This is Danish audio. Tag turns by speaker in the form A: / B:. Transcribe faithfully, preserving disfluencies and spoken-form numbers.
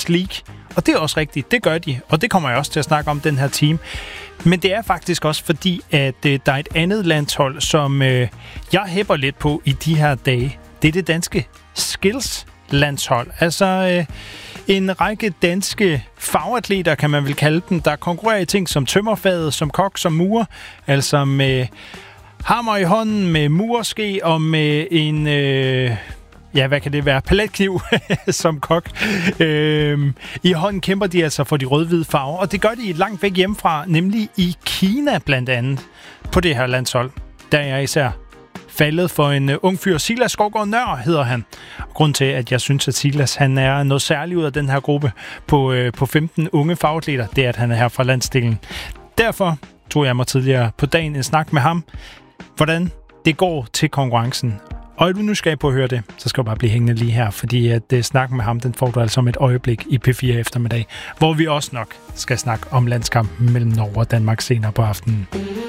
A: Nations League. Og det er også rigtigt, det gør de, og det kommer jeg også til at snakke om, den her team. Men det er faktisk også fordi, at øh, der er et andet landshold, som øh, jeg hæpper lidt på i de her dage. Det er det danske skills-landshold. Altså øh, en række danske fagatleter, kan man vel kalde dem, der konkurrerer i ting som tømmerfaget, som kok, som murer. Altså med hammer i hånden, med murske og med en... Øh, Ja, hvad kan det være? Paletkniv som kok. Øhm, I hånden kæmper de altså for de rød-hvide farver, og det gør de langt væk hjemmefra, nemlig i Kina blandt andet, på det her landshold. Der er jeg især faldet for en uh, ung fyr. Silas Skovgaard Nør hedder han. Grund til, at jeg synes, at Silas han er noget særligt ud af den her gruppe på, uh, på femten unge fagatleter, det er, at han er her fra landsdelen. Derfor tog jeg mig tidligere på dagen en snak med ham, hvordan det går til konkurrencen. Og er du nysgerrig på at høre det, så skal du bare blive hængende lige her, fordi at uh, snakken med ham, den får du altså om et øjeblik i P fire eftermiddag, hvor vi også nok skal snakke om landskampen mellem Norge og Danmark senere på aftenen.